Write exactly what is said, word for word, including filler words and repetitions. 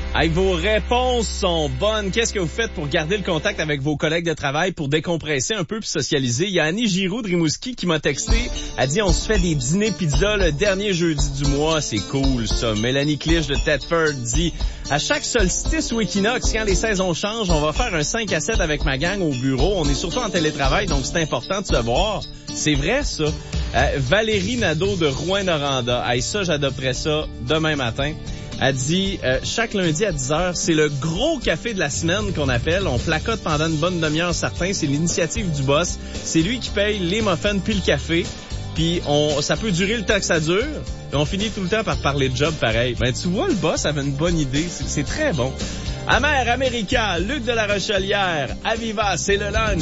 Hey, vos réponses sont bonnes. Qu'est-ce que vous faites pour garder le contact avec vos collègues de travail, pour décompresser un peu puis socialiser? Il y a Annie Giroux de Rimouski qui m'a texté. Elle dit, on se fait des dîners pizza le dernier jeudi du mois. C'est cool, ça. Mélanie Clich de Thetford dit, à chaque solstice ou équinoxe, quand les saisons changent, on va faire un cinq à sept avec ma gang au bureau. On est surtout en télétravail, donc c'est important de se voir. C'est vrai, ça. Euh, Valérie Nadeau de Rouyn-Noranda. Hey, ça, j'adopterais ça demain matin. Elle dit, euh, chaque lundi à dix heures, c'est le gros café de la semaine qu'on appelle. On placote pendant une bonne demi-heure certain. C'est l'initiative du boss. C'est lui qui paye les muffins puis le café. Puis on, ça peut durer le temps que ça dure. Et on finit tout le temps par parler de job pareil. Ben, tu vois, le boss avait une bonne idée. C'est, c'est très bon. Amer America, Luc de la Rochelière, Aviva, c'est le lunch.